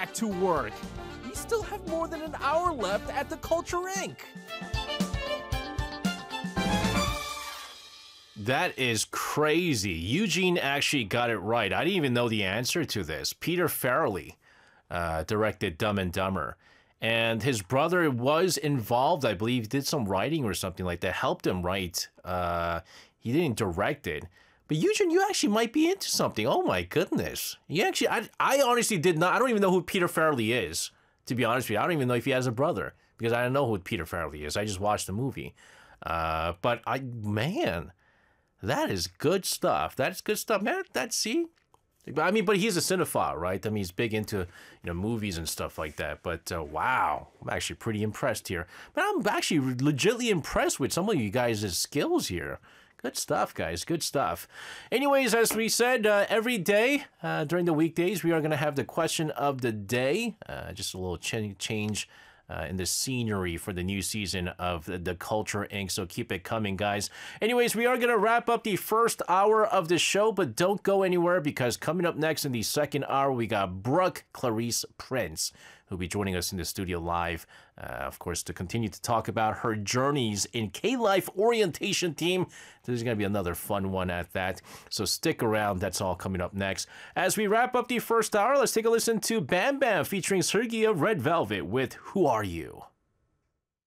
back to work. We still have more than an hour left at the Culture Inc. That is crazy. Eugene actually got it right. I didn't even know the answer to this. Peter Farrelly directed Dumb and Dumber. And his brother was involved, I believe, did some writing or something like that, helped him write. He didn't direct it. But Eugene, you actually might be into something. Oh my goodness. You actually, I honestly did not, I don't even know who Peter Farrelly is, to be honest with you. I don't even know if he has a brother, because I don't know who Peter Farrelly is. I just watched the movie. But man, that is good stuff. That's good stuff, man. See? I mean, but he's a cinephile, right? I mean, he's big into, movies and stuff like that. But wow, I'm actually pretty impressed here. But I'm actually legitimately impressed with some of you guys' skills here. Good stuff, guys. Good stuff. Anyways, as we said, every day during the weekdays, we are going to have the question of the day. Just a little change in the scenery for the new season of the Culture Inc. So keep it coming, guys. Anyways, we are going to wrap up the first hour of the show, but don't go anywhere, because coming up next in the second hour, we got Brooke Clarice Prince, who'll be joining us in the studio live, of course, to continue to talk about her journeys in K-Life Orientation Team. There's going to be another fun one at that, so stick around. That's all coming up next. As we wrap up the first hour, let's take a listen to Bam Bam featuring Sergey of Red Velvet with Who Are You?